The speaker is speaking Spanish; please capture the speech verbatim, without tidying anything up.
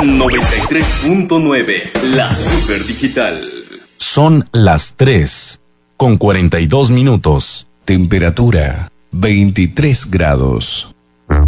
noventa y tres punto nueve, la Super Digital. Son las tres con cuarenta y dos minutos. Temperatura veintitrés grados.